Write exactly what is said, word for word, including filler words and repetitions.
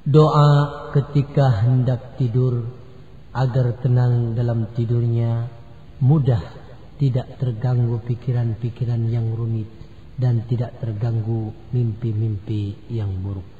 Doa ketika hendak tidur agar tenang dalam tidurnya, mudah, tidak terganggu pikiran-pikiran yang rumit dan tidak terganggu mimpi-mimpi yang buruk.